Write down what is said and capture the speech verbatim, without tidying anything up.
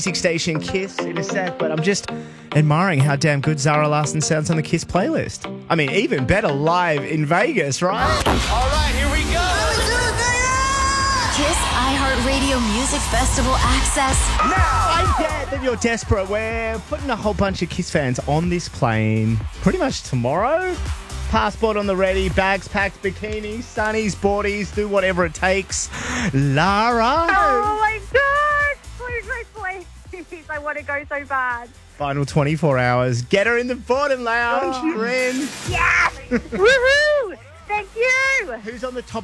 Music station Kiss in a sec, but I'm just admiring how damn good Zara Larsson sounds on the Kiss playlist. I mean, even better live in Vegas, right? All right, here we go. Kiss iHeartRadio Music Festival access. Now, I get that you're desperate. We're putting a whole bunch of Kiss fans on this plane pretty much tomorrow. Passport on the ready, bags packed, bikinis, sunnies, boardies, do whatever it takes. Lara. Oh my God! Please, please, please. I want to go so bad. Final twenty-four hours. Get her in the Borden Lounge. Oh. You're in. Yes! Woohoo! Thank you! Who's on the top